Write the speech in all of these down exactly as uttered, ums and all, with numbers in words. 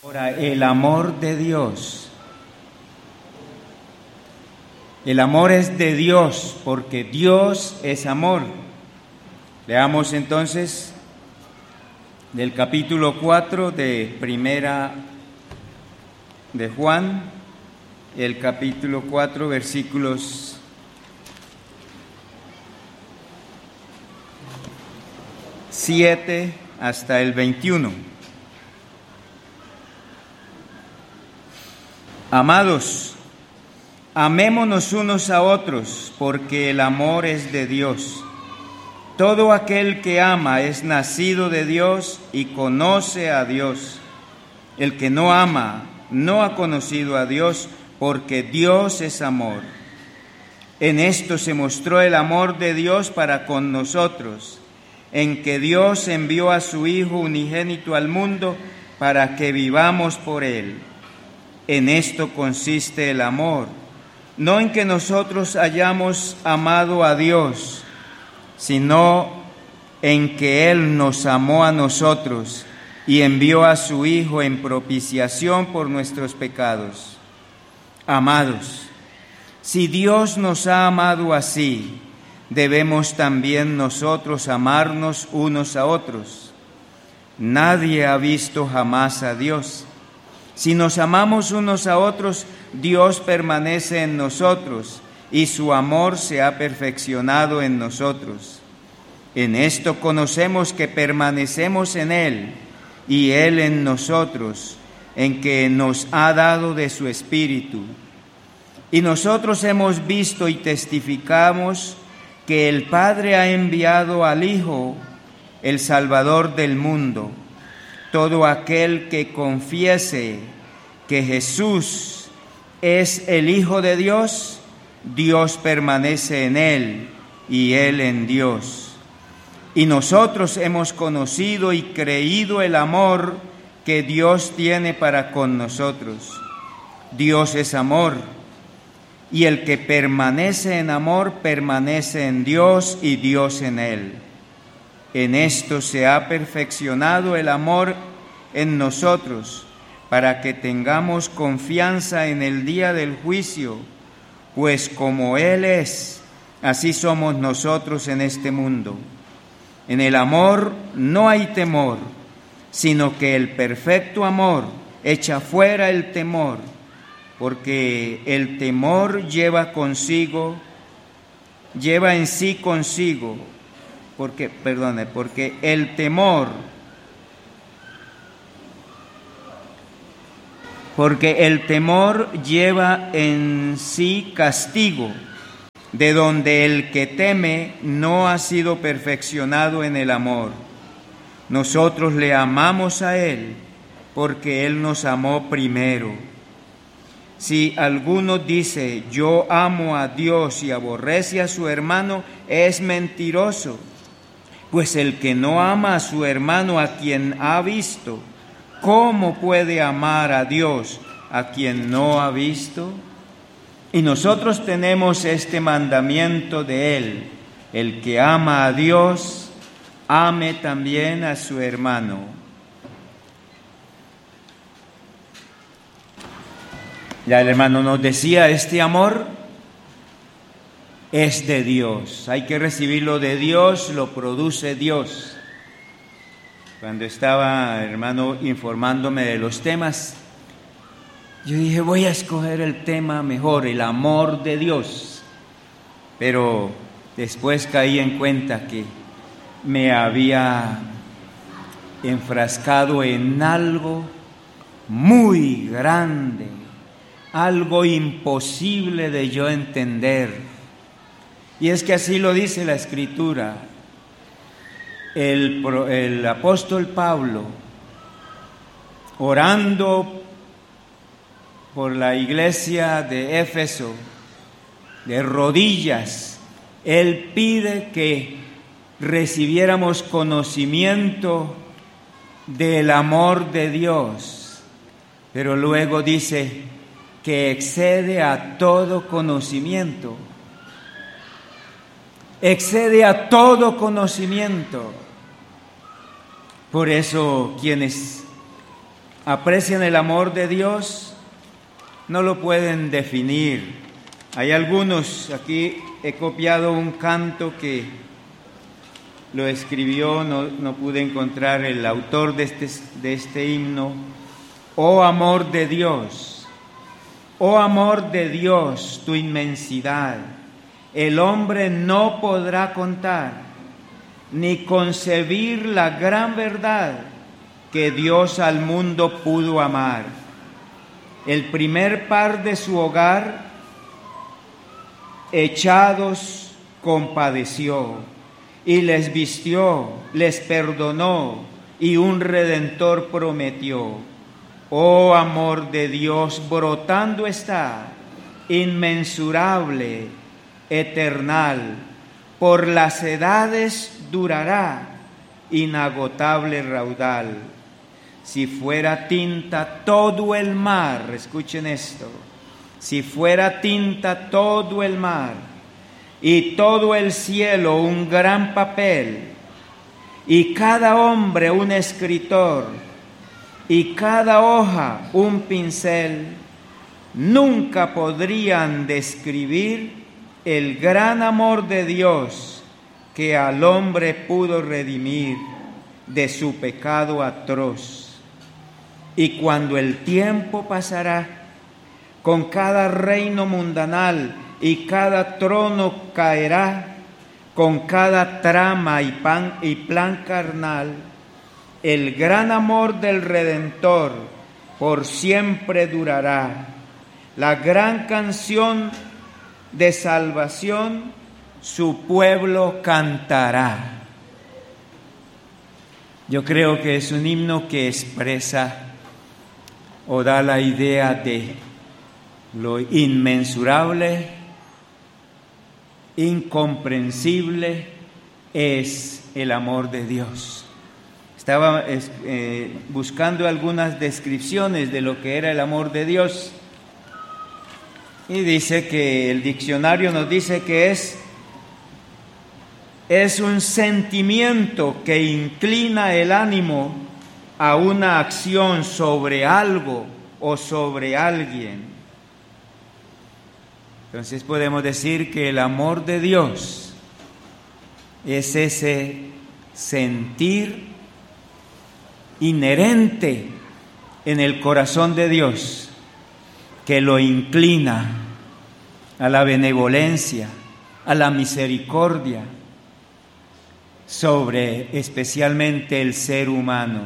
Ahora, el amor de Dios. El amor es de Dios, porque Dios es amor. Leamos entonces del capítulo cuatro de Primera de Juan, el capítulo cuatro, versículos siete hasta el veintiuno. Amados, amémonos unos a otros, porque el amor es de Dios. Todo aquel que ama es nacido de Dios y conoce a Dios. El que no ama no ha conocido a Dios, porque Dios es amor. En esto se mostró el amor de Dios para con nosotros, en que Dios envió a su Hijo unigénito al mundo para que vivamos por Él. En esto consiste el amor, no en que nosotros hayamos amado a Dios, sino en que Él nos amó a nosotros y envió a su Hijo en propiciación por nuestros pecados. Amados, si Dios nos ha amado así, debemos también nosotros amarnos unos a otros. Nadie ha visto jamás a Dios. Si nos amamos unos a otros, Dios permanece en nosotros y su amor se ha perfeccionado en nosotros. En esto conocemos que permanecemos en Él y Él en nosotros, en que nos ha dado de su Espíritu. Y nosotros hemos visto y testificamos que el Padre ha enviado al Hijo, el Salvador del mundo. Todo aquel que confiese que Jesús es el Hijo de Dios, Dios permanece en Él y Él en Dios. Y nosotros hemos conocido y creído el amor que Dios tiene para con nosotros. Dios es amor, y el que permanece en amor permanece en Dios y Dios en él. En esto se ha perfeccionado el amor en nosotros, para que tengamos confianza en el día del juicio, pues como Él es, así somos nosotros en este mundo. En el amor no hay temor, sino que el perfecto amor echa fuera el temor, porque el temor lleva consigo, lleva en sí consigo, porque, perdone, porque el temor, porque el temor lleva en sí castigo, de donde el que teme no ha sido perfeccionado en el amor. Nosotros le amamos a Él, porque Él nos amó primero. Si alguno dice, yo amo a Dios y aborrece a su hermano, es mentiroso. Pues el que no ama a su hermano a quien ha visto, ¿cómo puede amar a Dios a quien no ha visto? Y nosotros tenemos este mandamiento de Él: el que ama a Dios, ame también a su hermano. Ya el hermano nos decía, este amor es de Dios, hay que recibirlo de Dios, lo produce Dios. Cuando estaba, hermano, informándome de los temas, yo dije, voy a escoger el tema mejor, el amor de Dios. Pero después caí en cuenta que me había enfrascado en algo muy grande, algo imposible de yo entender. Y es que así lo dice la Escritura. El, el apóstol Pablo, orando por la iglesia de Éfeso, de rodillas, él pide que recibiéramos conocimiento del amor de Dios, pero luego dice que excede a todo conocimiento, excede a todo conocimiento. Por eso quienes aprecian el amor de Dios, no lo pueden definir. Hay algunos, aquí he copiado un canto que lo escribió, no, no pude encontrar el autor de este, de este himno. Oh amor de Dios, oh amor de Dios, tu inmensidad, el hombre no podrá contar, ni concebir la gran verdad que Dios al mundo pudo amar. El primer par de su hogar, echados, compadeció, y les vistió, les perdonó, y un Redentor prometió. Oh amor de Dios, brotando está, inmensurable, eternal, por las edades durará, inagotable raudal. Si fuera tinta todo el mar, escuchen esto, si fuera tinta todo el mar y todo el cielo un gran papel y cada hombre un escritor y cada hoja un pincel, nunca podrían describir el gran amor de Dios que al hombre pudo redimir de su pecado atroz. Y cuando el tiempo pasará, con cada reino mundanal y cada trono caerá, con cada trama y, pan, y plan carnal, el gran amor del Redentor por siempre durará. La gran canción de salvación su pueblo cantará. Yo creo que es un himno que expresa o da la idea de lo inmensurable, incomprensible es el amor de Dios. Estaba eh, buscando algunas descripciones de lo que era el amor de Dios y dice que el diccionario nos dice que es es un sentimiento que inclina el ánimo a una acción sobre algo o sobre alguien. Entonces podemos decir que el amor de Dios es ese sentir inherente en el corazón de Dios que lo inclina a la benevolencia, a la misericordia sobre especialmente el ser humano,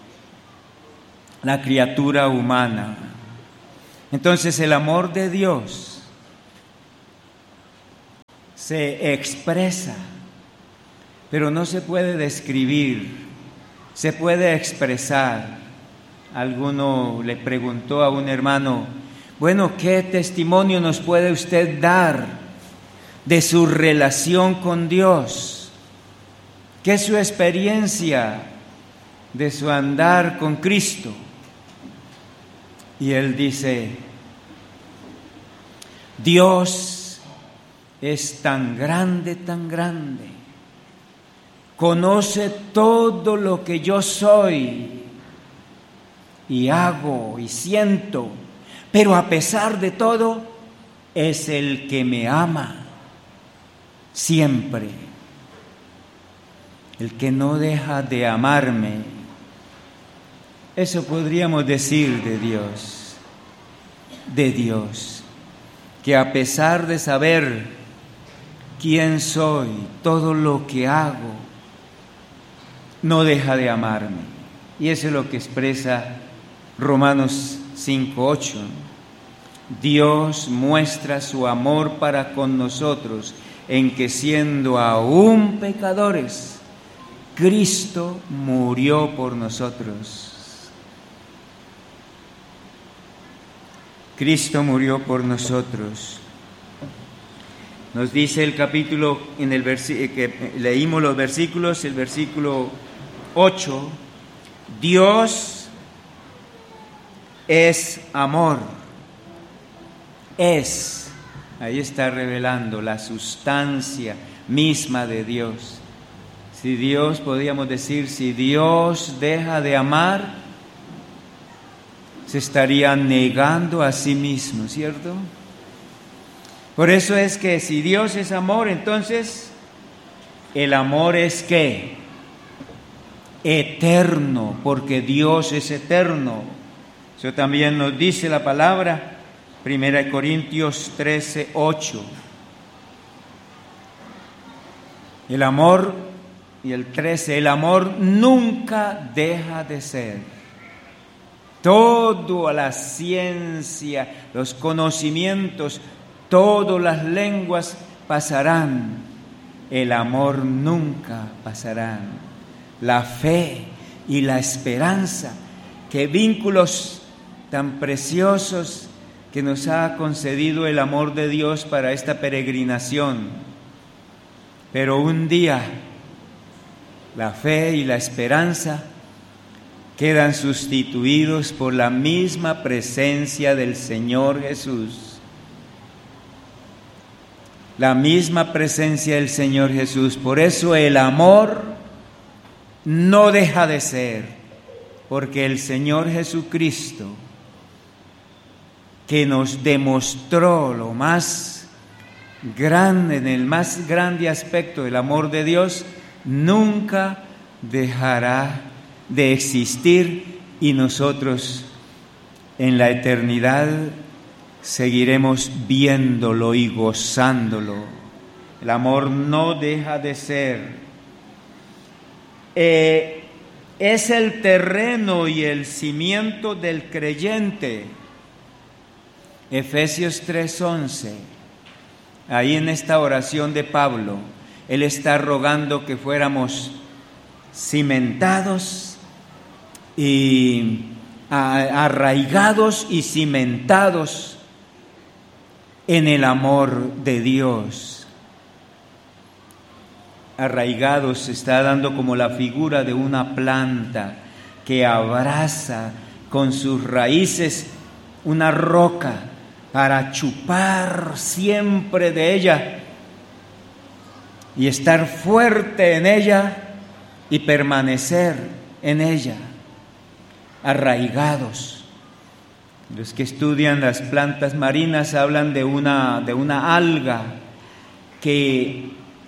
la criatura humana. Entonces el amor de Dios se expresa, pero no se puede describir, se puede expresar. Alguno le preguntó a un hermano, bueno, ¿qué testimonio nos puede usted dar de su relación con Dios? ¿Qué es su experiencia de su andar con Cristo? Y él dice, Dios es tan grande, tan grande, conoce todo lo que yo soy y hago y siento, pero a pesar de todo, es el que me ama siempre, el que no deja de amarme. Eso podríamos decir de Dios, de Dios, que a pesar de saber quién soy, todo lo que hago, no deja de amarme. Y eso es lo que expresa Romanos cinco ocho. Dios muestra su amor para con nosotros en que siendo aún pecadores, Cristo murió por nosotros. Cristo murió por nosotros. Nos dice el capítulo, en el versi- que leímos los versículos, el versículo ocho, Dios es amor. Es, ahí está revelando la sustancia misma de Dios. Si Dios, podríamos decir, si Dios deja de amar, se estaría negando a sí mismo, ¿cierto? Por eso es que si Dios es amor, entonces el amor es ¿qué? Eterno, porque Dios es eterno. Eso también nos dice la palabra, Primera de Corintios trece, ocho. El amor, y el trece, el amor nunca deja de ser. Toda la ciencia, los conocimientos, todas las lenguas pasarán. El amor nunca pasará. La fe y la esperanza, qué vínculos tan preciosos que nos ha concedido el amor de Dios para esta peregrinación. Pero un día la fe y la esperanza quedan sustituidos por la misma presencia del Señor Jesús. La misma presencia del Señor Jesús. Por eso el amor no deja de ser, porque el Señor Jesucristo, que nos demostró lo más grande, en el más grande aspecto del amor de Dios, nunca dejará de existir, y nosotros en la eternidad seguiremos viéndolo y gozándolo. El amor no deja de ser. Eh, es el terreno y el cimiento del creyente. Efesios tres once. Ahí en esta oración de Pablo, él está rogando que fuéramos cimentados y arraigados y cimentados en el amor de Dios. Arraigados está dando como la figura de una planta que abraza con sus raíces una roca para chupar siempre de ella y estar fuerte en ella y permanecer en ella, arraigados. Los que estudian las plantas marinas hablan de una, de una alga que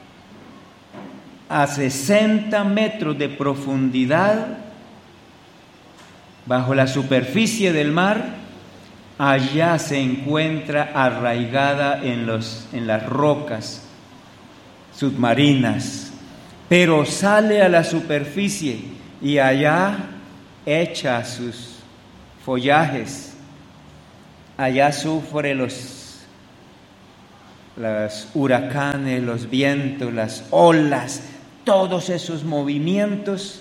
a sesenta metros de profundidad bajo la superficie del mar, allá se encuentra arraigada en, los, en las rocas submarinas, pero sale a la superficie y allá echa sus follajes, allá sufre los, los huracanes, los vientos, las olas, todos esos movimientos,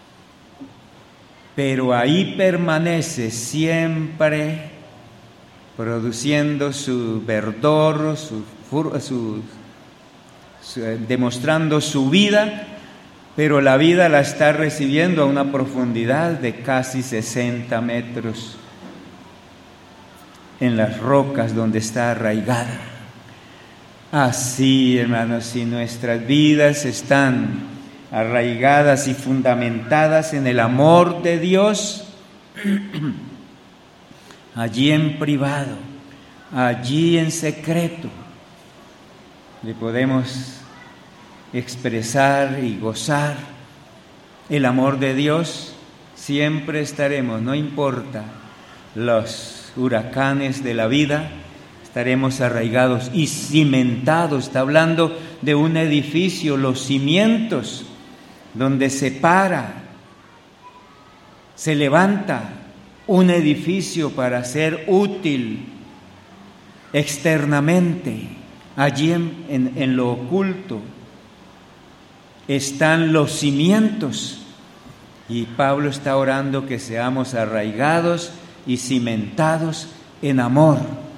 pero ahí permanece siempre produciendo su verdor, su, su, su, demostrando su vida, pero la vida la está recibiendo a una profundidad de casi sesenta metros en las rocas donde está arraigada. Así, hermanos, si nuestras vidas están arraigadas y fundamentadas en el amor de Dios, allí en privado, allí en secreto, le podemos expresar y gozar el amor de Dios. Siempre estaremos, no importa los huracanes de la vida, estaremos arraigados y cimentados. Está hablando de un edificio, los cimientos, donde se para, se levanta un edificio para ser útil externamente. Allí en, en, en lo oculto están los cimientos, y Pablo está orando que seamos arraigados y cimentados en amor.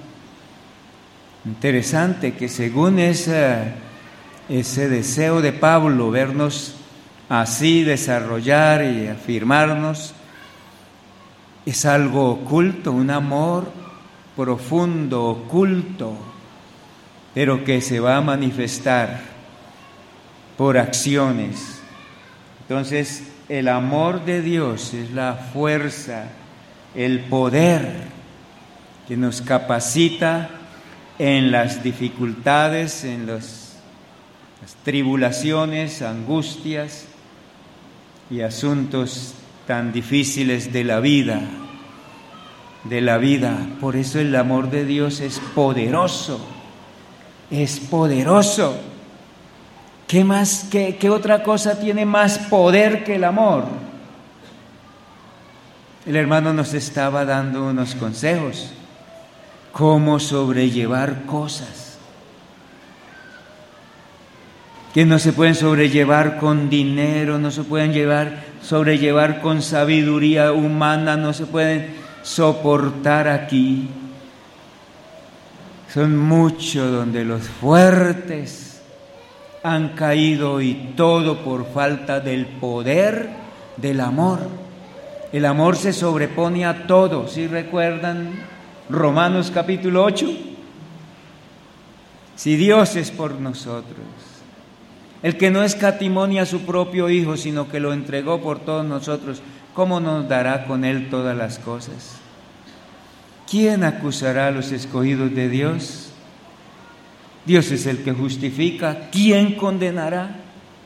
Interesante que según ese, ese deseo de Pablo, vernos así, desarrollar y afirmarnos, es algo oculto, un amor profundo, oculto, pero que se va a manifestar por acciones. Entonces, el amor de Dios es la fuerza el poder que nos capacita en las dificultades, en los, las tribulaciones, angustias y asuntos tan difíciles de la vida, de la vida. Por eso el amor de Dios es poderoso, es poderoso. ¿Qué más, qué, qué otra cosa tiene más poder que el amor? El hermano nos estaba dando unos consejos, cómo sobrellevar cosas que no se pueden sobrellevar con dinero, no se pueden llevar, sobrellevar con sabiduría humana, no se pueden soportar aquí. Son muchos donde los fuertes han caído, y todo por falta del poder del amor. El amor se sobrepone a todo. ¿Sí recuerdan Romanos capítulo ocho? Si Dios es por nosotros, el que no escatimó ni a su propio Hijo, sino que lo entregó por todos nosotros, ¿cómo nos dará con Él todas las cosas? ¿Quién acusará a los escogidos de Dios? Dios es el que justifica. ¿Quién condenará?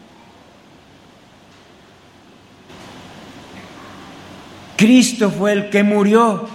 Cristo fue el que murió,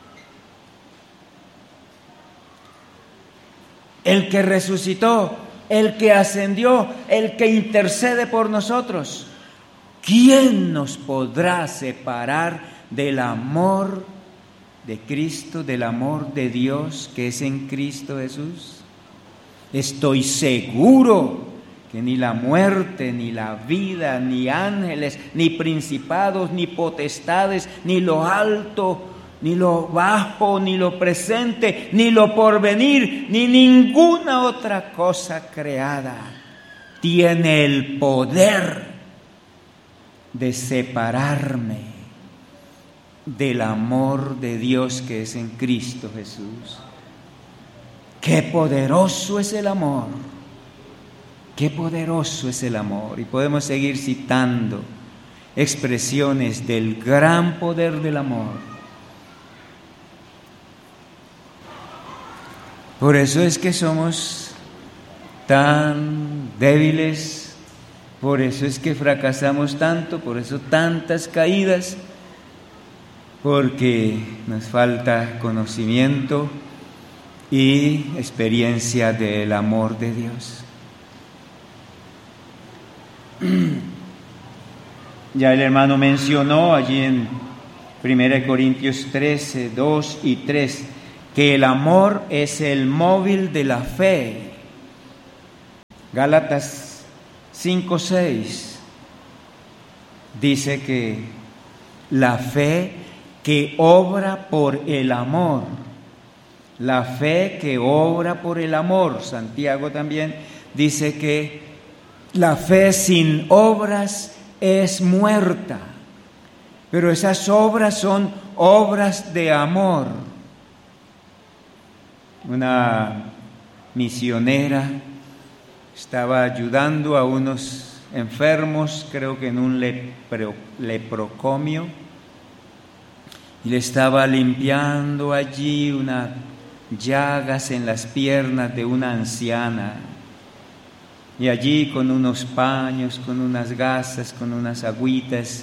el que resucitó, el que ascendió, el que intercede por nosotros. ¿Quién nos podrá separar del amor de Cristo, del amor de Dios que es en Cristo Jesús? Estoy seguro que ni la muerte, ni la vida, ni ángeles, ni principados, ni potestades, ni lo alto, ni lo bajo, ni lo presente, ni lo porvenir, ni ninguna otra cosa creada tiene el poder de separarme del amor de Dios que es en Cristo Jesús. ¡Qué poderoso es el amor! ¡Qué poderoso es el amor! Y podemos seguir citando expresiones del gran poder del amor. Por eso es que somos tan débiles, por eso es que fracasamos tanto, por eso tantas caídas, porque nos falta conocimiento y experiencia del amor de Dios. Ya el hermano mencionó allí en primera Corintios trece, dos y tres, que el amor es el móvil de la fe. Gálatas cinco, seis dice que la fe que obra por el amor, la fe que obra por el amor. Santiago también dice que la fe sin obras es muerta, pero esas obras son obras de amor. Una misionera estaba ayudando a unos enfermos, creo que en un lepro, leprocomio, y le estaba limpiando allí unas llagas en las piernas de una anciana. Y allí con unos paños, con unas gasas, con unas agüitas,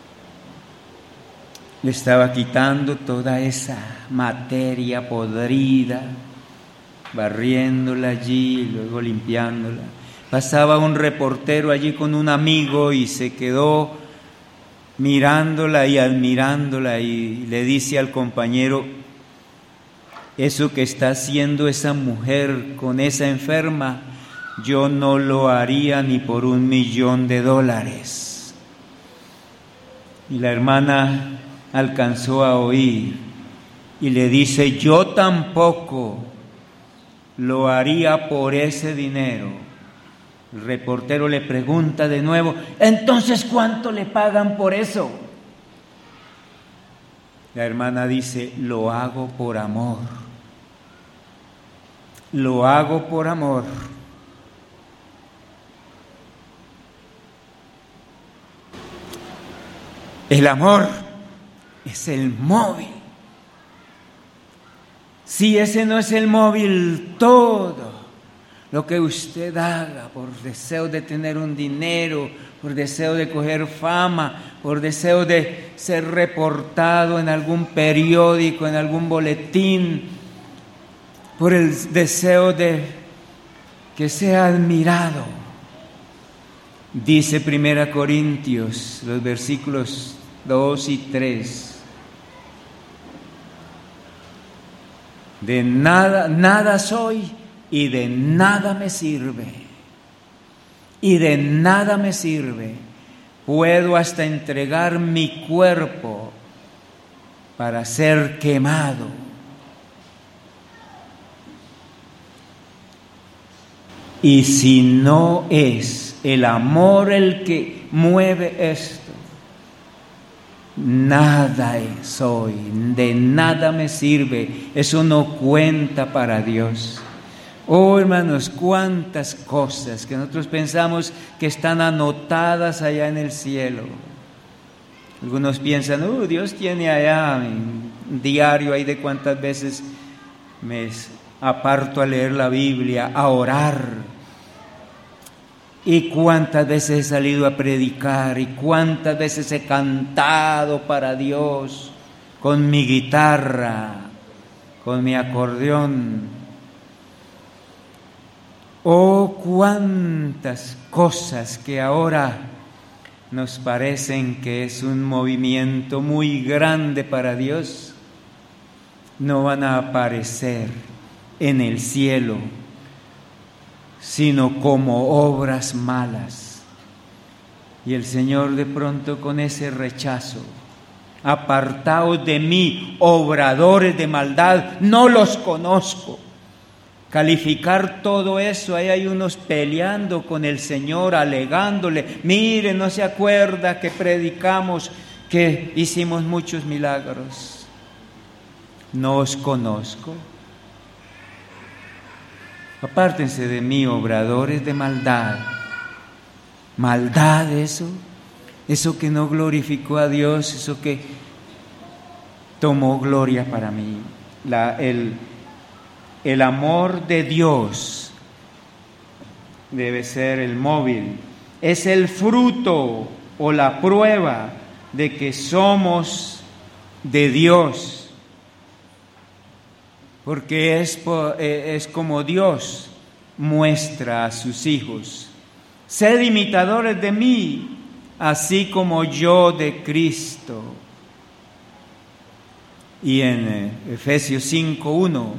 le estaba quitando toda esa materia podrida, barriéndola allí, y luego limpiándola. Pasaba un reportero allí con un amigo y se quedó mirándola y admirándola, y le dice al compañero: eso que está haciendo esa mujer con esa enferma, yo no lo haría ni por un millón de dólares. Y la hermana alcanzó a oír y le dice: yo tampoco lo haría por ese dinero. El reportero le pregunta de nuevo: entonces, ¿cuánto le pagan por eso? La hermana dice: lo hago por amor. Lo hago por amor. El amor es el móvil. Si ese no es el móvil, todo lo que usted haga por deseo de tener un dinero, por deseo de coger fama, por deseo de ser reportado en algún periódico, en algún boletín, por el deseo de que sea admirado. Dice Primera Corintios, los versículos dos y tres. De nada, nada soy y de nada me sirve. Y de nada me sirve. Puedo hasta entregar mi cuerpo para ser quemado. Y si no es el amor el que mueve esto, nada soy, de nada me sirve, eso no cuenta para Dios. Oh, hermanos, cuántas cosas que nosotros pensamos que están anotadas allá en el cielo. Algunos piensan, oh, Dios tiene allá un diario ahí de cuántas veces me aparto a leer la Biblia, a orar. Y cuántas veces he salido a predicar, y cuántas veces he cantado para Dios con mi guitarra, con mi acordeón. Oh, cuántas cosas que ahora nos parecen que es un movimiento muy grande para Dios, no van a aparecer en el cielo, sino como obras malas. Y el Señor de pronto con ese rechazo: apartaos de mí, obradores de maldad, no los conozco. Calificar todo eso, ahí hay unos peleando con el Señor, alegándole: mire, no se acuerda que predicamos, que hicimos muchos milagros. No os conozco. Apártense de mí, obradores de maldad. Maldad, eso, eso que no glorificó a Dios, eso que tomó gloria para mí. La, el, el amor de Dios debe ser el móvil, es el fruto o la prueba de que somos de Dios. Porque es, es como Dios muestra a sus hijos: sed imitadores de mí, así como yo de Cristo. Y en Efesios cinco uno,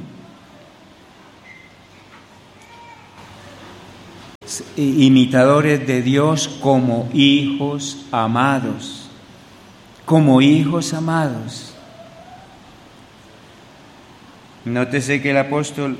imitadores de Dios como hijos amados, como hijos amados. Nótese que el apóstol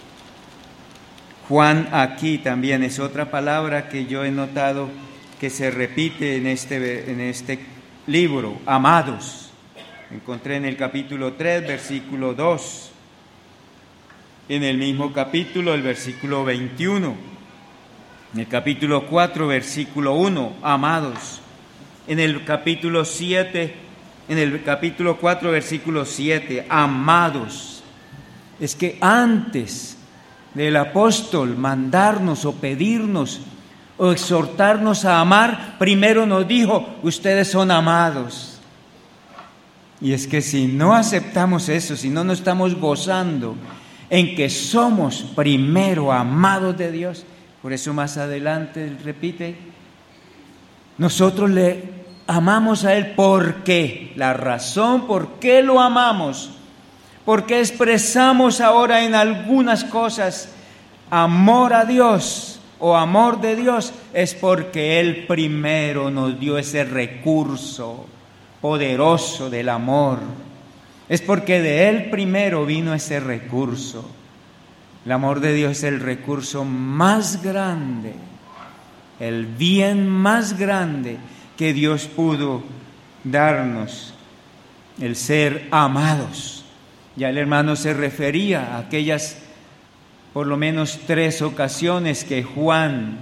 Juan aquí también es otra palabra que yo he notado que se repite en este, en este libro: amados. Encontré en el capítulo tres, versículo dos. En el mismo capítulo, el versículo veintiuno. En el capítulo cuatro, versículo uno, amados. En el capítulo siete, en el capítulo cuatro, versículo siete, amados. Es que antes del apóstol mandarnos o pedirnos o exhortarnos a amar, primero nos dijo: ustedes son amados. Y es que si no aceptamos eso, si no nos estamos gozando en que somos primero amados de Dios, por eso más adelante repite: nosotros le amamos a Él. ¿Por qué? La razón por qué lo amamos, porque expresamos ahora en algunas cosas amor a Dios o amor de Dios, es porque Él primero nos dio ese recurso poderoso del amor. Es porque de Él primero vino ese recurso. El amor de Dios es el recurso más grande, el bien más grande que Dios pudo darnos, el ser amados. Ya el hermano se refería a aquellas por lo menos tres ocasiones que Juan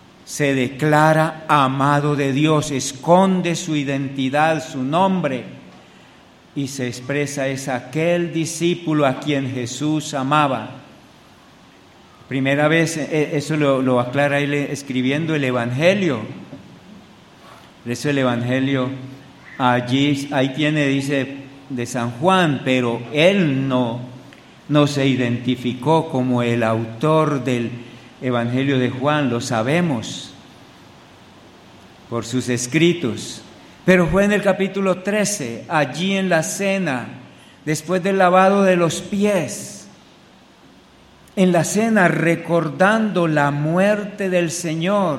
se declara amado de Dios, esconde su identidad, su nombre, y se expresa es aquel discípulo a quien Jesús amaba. Primera vez, eso lo, lo aclara él escribiendo el Evangelio. Por eso el Evangelio allí, ahí tiene, dice, de San Juan, pero él no, no se identificó como el autor del Evangelio de Juan, lo sabemos por sus escritos. Pero fue en el capítulo trece, allí en la cena, después del lavado de los pies, en la cena recordando la muerte del Señor,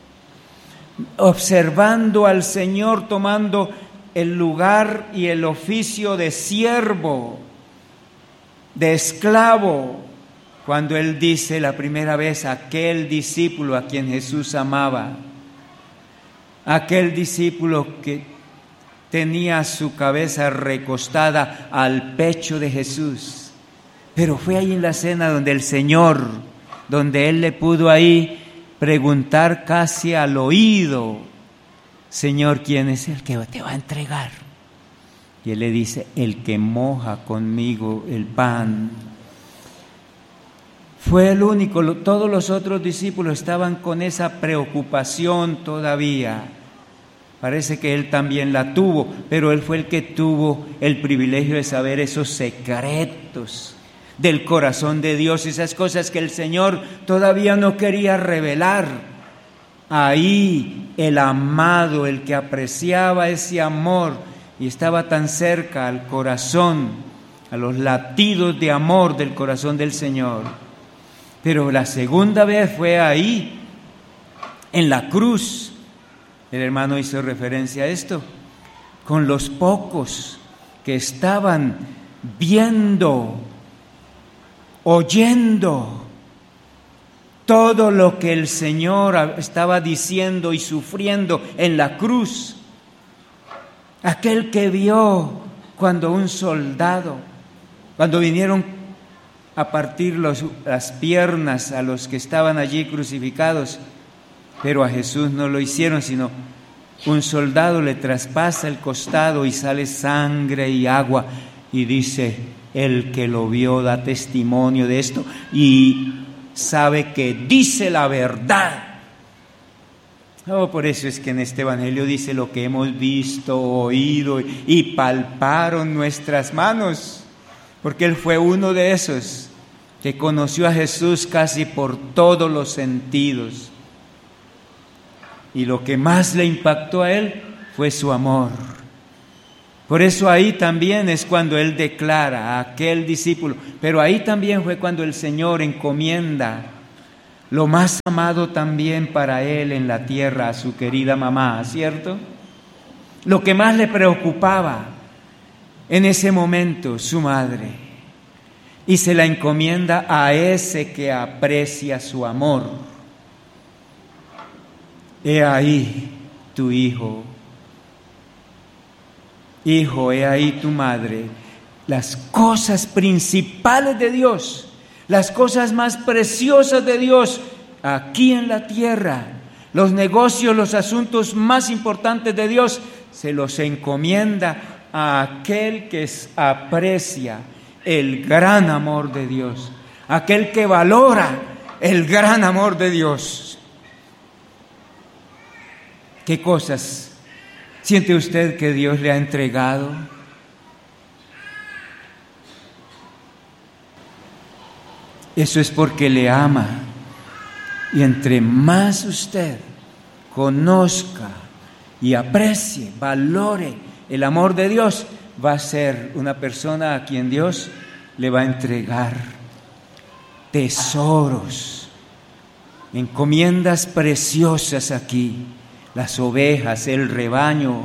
observando al Señor tomando el lugar y el oficio de siervo, de esclavo, cuando Él dice la primera vez, aquel discípulo a quien Jesús amaba, aquel discípulo que tenía su cabeza recostada al pecho de Jesús. Pero fue ahí en la cena donde el Señor, donde Él le pudo ahí preguntar casi al oído, Señor, ¿quién es el que te va a entregar? Y Él le dice, el que moja conmigo el pan. Fue el único, todos los otros discípulos estaban con esa preocupación todavía. Parece que Él también la tuvo, pero Él fue el que tuvo el privilegio de saber esos secretos del corazón de Dios, esas cosas que el Señor todavía no quería revelar. Ahí el amado, el que apreciaba ese amor y estaba tan cerca al corazón, a los latidos de amor del corazón del Señor. Pero la segunda vez fue ahí, en la cruz. El hermano hizo referencia a esto, con los pocos que estaban viendo, oyendo todo lo que el Señor estaba diciendo y sufriendo en la cruz. Aquel que vio cuando un soldado, cuando vinieron a partir los, las piernas a los que estaban allí crucificados, pero a Jesús no lo hicieron, sino un soldado le traspasa el costado y sale sangre y agua, y dice, el que lo vio da testimonio de esto y sabe que dice la verdad. Oh, por eso es que en este Evangelio dice lo que hemos visto, oído y palparon nuestras manos, porque Él fue uno de esos que conoció a Jesús casi por todos los sentidos. Y lo que más le impactó a Él fue su amor. Por eso ahí también es cuando Él declara a aquel discípulo, pero ahí también fue cuando el Señor encomienda lo más amado también para Él en la tierra, a su querida mamá, ¿cierto? Lo que más le preocupaba en ese momento, su madre, y se la encomienda a ese que aprecia su amor. He ahí tu hijo. Hijo, he ahí tu madre. Las cosas principales de Dios, las cosas más preciosas de Dios aquí en la tierra, los negocios, los asuntos más importantes de Dios, se los encomienda a aquel que aprecia el gran amor de Dios, aquel que valora el gran amor de Dios. ¿Qué cosas siente usted que Dios le ha entregado? Eso es porque le ama. Y entre más usted conozca y aprecie, valore el amor de Dios, va a ser una persona a quien Dios le va a entregar tesoros, encomiendas preciosas aquí. Las ovejas, el rebaño.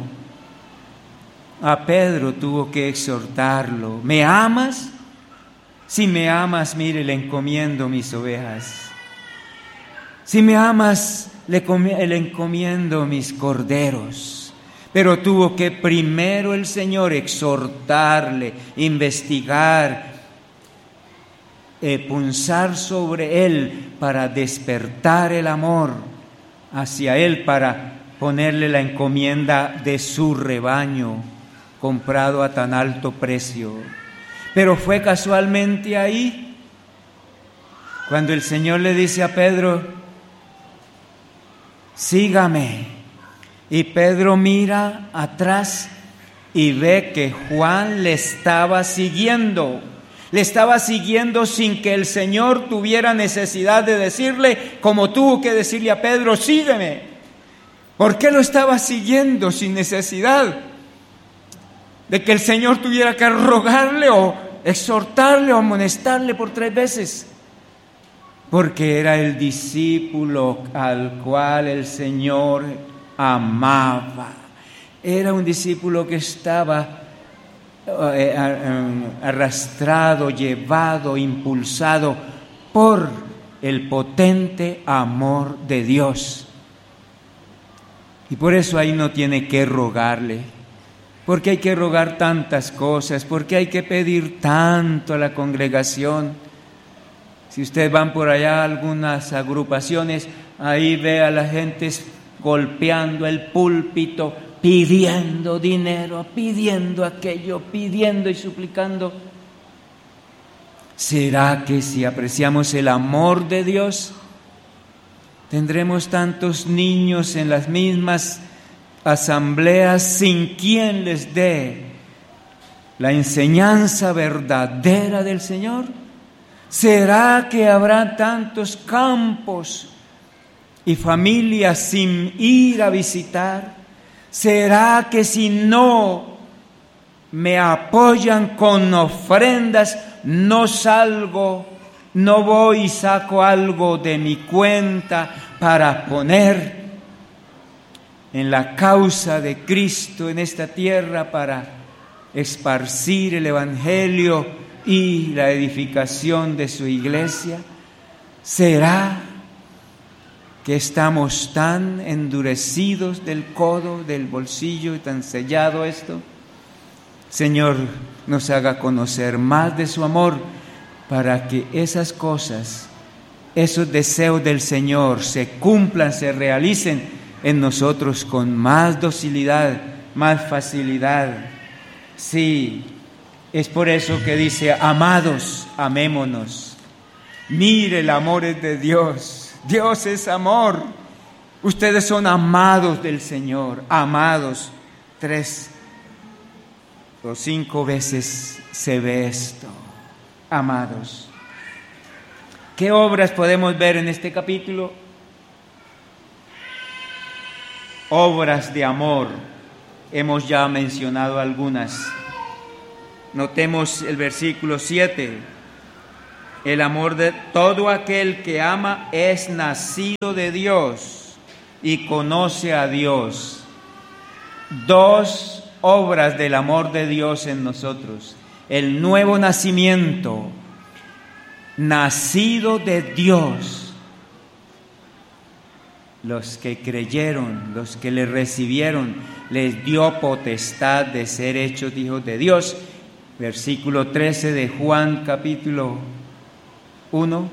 A Pedro tuvo que exhortarlo. ¿Me amas? Si me amas, mire, le encomiendo mis ovejas. Si me amas, le, le encomiendo mis corderos. Pero tuvo que primero el Señor exhortarle, investigar, eh, punzar sobre él para despertar el amor hacia él, para ponerle la encomienda de su rebaño, comprado a tan alto precio. Pero fue casualmente ahí cuando el Señor le dice a Pedro: sígame. Y Pedro mira atrás y ve que Juan le estaba siguiendo. Le estaba siguiendo sin que el Señor tuviera necesidad de decirle, como tuvo que decirle a Pedro: sígueme. ¿Por qué lo estaba siguiendo sin necesidad de que el Señor tuviera que rogarle o exhortarle o amonestarle por tres veces? Porque era el discípulo al cual el Señor amaba. Era un discípulo que estaba arrastrado, llevado, impulsado por el potente amor de Dios. Y por eso ahí no tiene que rogarle. Porque hay que rogar tantas cosas, porque hay que pedir tanto a la congregación. Si ustedes van por allá a algunas agrupaciones, ahí ve a la gente golpeando el púlpito, pidiendo dinero, pidiendo aquello, pidiendo y suplicando. ¿Será que si apreciamos el amor de Dios, tendremos tantos niños en las mismas asambleas sin quien les dé la enseñanza verdadera del Señor? ¿Será que habrá tantos campos y familias sin ir a visitar? ¿Será que si no me apoyan con ofrendas, no salgo, no voy y saco algo de mi cuenta para poner en la causa de Cristo en esta tierra, para esparcir el Evangelio y la edificación de su iglesia? ¿Será que estamos tan endurecidos del codo, del bolsillo y tan sellado esto? Señor, nos haga conocer más de su amor para que esas cosas, esos deseos del Señor se cumplan, se realicen en nosotros con más docilidad, más facilidad. Sí, es por eso que dice: amados, amémonos. Mire, el amor es de Dios. Dios es amor. Ustedes son amados del Señor, amados. Tres o cinco veces se ve esto: amados. ¿Qué obras podemos ver en este capítulo? Obras de amor. Hemos ya mencionado algunas. Notemos el versículo siete. El amor de todo aquel que ama es nacido de Dios y conoce a Dios. Dos obras del amor de Dios en nosotros: el nuevo nacimiento, nacido de Dios. Los que creyeron, los que le recibieron, les dio potestad de ser hechos hijos de Dios. Versículo trece de Juan capítulo uno.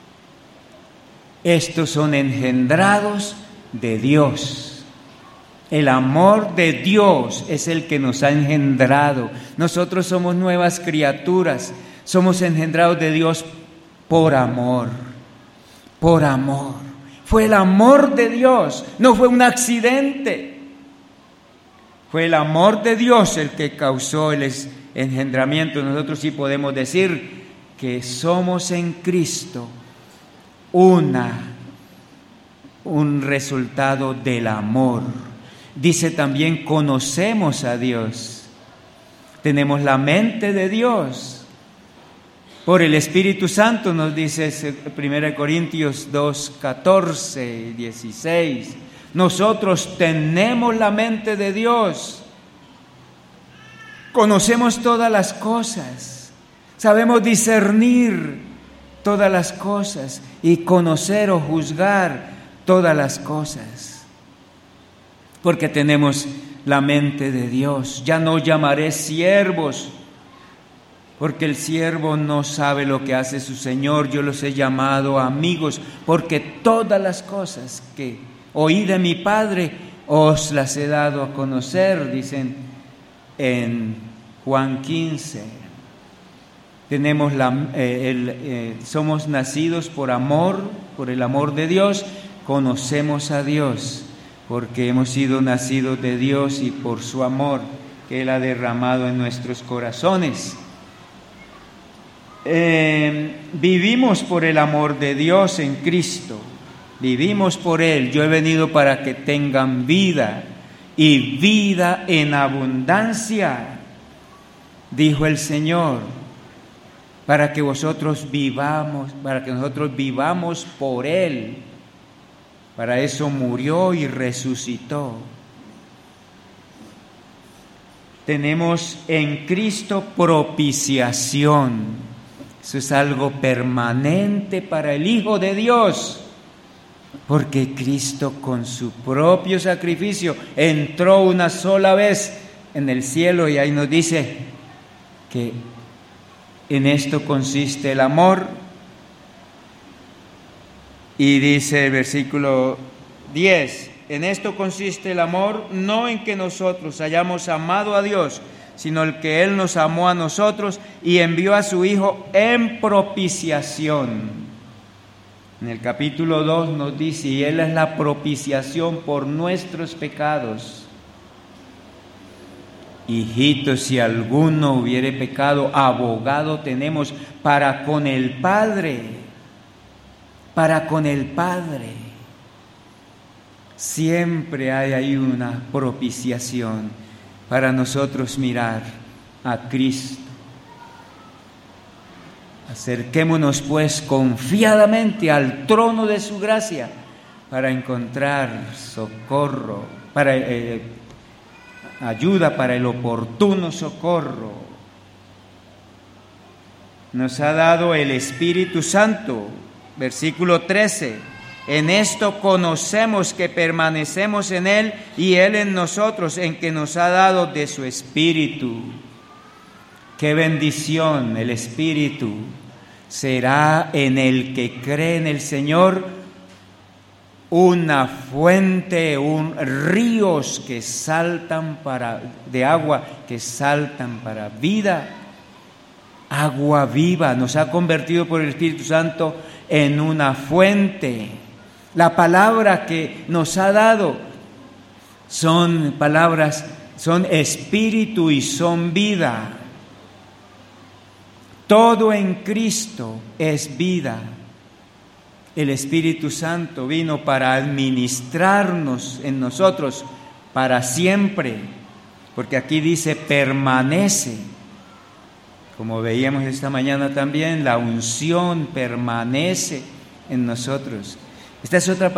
Estos son engendrados de Dios. El amor de Dios es el que nos ha engendrado. Nosotros somos nuevas criaturas. Somos engendrados de Dios por amor. Por amor. Fue el amor de Dios, no fue un accidente. Fue el amor de Dios el que causó el engendramiento. Nosotros sí podemos decir que somos en Cristo una, un resultado del amor. Dice también: conocemos a Dios. Tenemos la mente de Dios. Por el Espíritu Santo, nos dice primera Corintios dos, catorce y dieciséis. Nosotros tenemos la mente de Dios. Conocemos todas las cosas. Sabemos discernir todas las cosas y conocer o juzgar todas las cosas. Porque tenemos la mente de Dios. Ya no llamaré siervos, porque el siervo no sabe lo que hace su Señor. Yo los he llamado amigos, porque todas las cosas que oí de mi Padre os las he dado a conocer, dicen en Juan quince. Tenemos la, eh, el, eh, somos nacidos por amor, por el amor de Dios, conocemos a Dios, porque hemos sido nacidos de Dios y por su amor que Él ha derramado en nuestros corazones. Eh, vivimos por el amor de Dios en Cristo, vivimos por Él. Yo he venido para que tengan vida y vida en abundancia, dijo el Señor, para que vosotros vivamos, para que nosotros vivamos por Él. Para eso murió y resucitó. Tenemos en Cristo propiciación. Eso es algo permanente para el Hijo de Dios, porque Cristo con su propio sacrificio entró una sola vez en el cielo, y ahí nos dice que en esto consiste el amor. Y dice el versículo diez, en esto consiste el amor, no en que nosotros hayamos amado a Dios, sino el que Él nos amó a nosotros y envió a su Hijo en propiciación. En el capítulo dos nos dice, y Él es la propiciación por nuestros pecados. Hijitos, si alguno hubiere pecado, abogado tenemos para con el Padre. Para con el Padre. Siempre hay ahí una propiciación para nosotros mirar a Cristo. Acerquémonos pues confiadamente al trono de su gracia para encontrar socorro, para eh, ayuda para el oportuno socorro. Nos ha dado el Espíritu Santo. Versículo trece, en esto conocemos que permanecemos en Él y Él en nosotros, en que nos ha dado de su Espíritu. ¡Qué bendición! El Espíritu será en el que cree en el Señor una fuente, un ríos que saltan para, de agua que saltan para vida. Agua viva, nos ha convertido por el Espíritu Santo en una fuente. La palabra que nos ha dado son palabras, son espíritu y son vida. Todo en Cristo es vida. El Espíritu Santo vino para administrarnos en nosotros para siempre, porque aquí dice permanece. Como veíamos esta mañana también, la unción permanece en nosotros. Esta es otra